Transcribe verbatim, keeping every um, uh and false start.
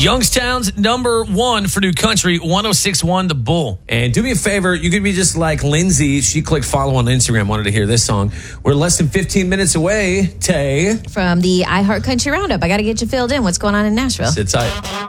Youngstown's number one for new country, one oh six point one The Bull. And do me a favor, you could be just like Lindsay. She clicked follow on Instagram, wanted to hear this song. We're less than fifteen minutes away, Tay. From the iHeart Country Roundup. I got to get you filled in. What's going on in Nashville? Sit tight.